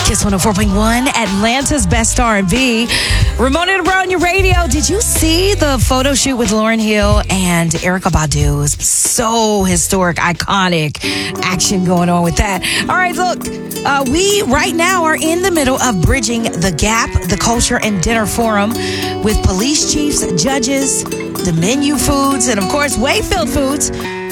Kiss 104.1, Atlanta's best R&B. Ramona and Bro on your radio. Did you see the photo shoot with Lauryn Hill and Erykah Badu? It was so historic, iconic action going on with that. All right, look, we right now are in the middle of bridging the gap, the culture and dinner forum with police chiefs, judges, the menu foods, and of course, Wayfield Foods.